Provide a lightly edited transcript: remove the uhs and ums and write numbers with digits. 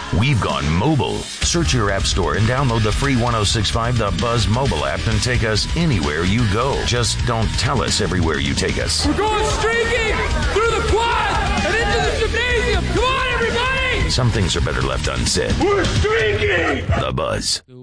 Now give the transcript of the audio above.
We've gone mobile. Search your app store and download the free 106.5 The Buzz mobile app and take us anywhere you go. Just don't tell us everywhere you take us. We're going streaking through the quad and into the gymnasium. Come on, everybody! Some things are better left unsaid. We're streaking! The Buzz.